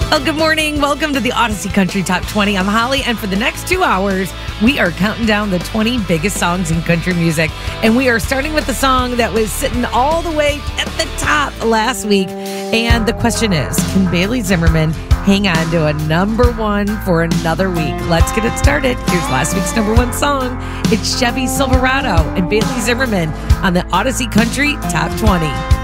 Well, good morning. Welcome to the Odyssey Country Top 20. I'm Holly, and for the next 2 hours, we are counting down the 20 biggest songs in country music. And we are starting with the song that was sitting all the way at the top last week. And the question is, can Bailey Zimmerman hang on to a number one for another week? Let's get it started. Here's last week's number one song. It's Chevy Silverado and Bailey Zimmerman on the Odyssey Country Top 20.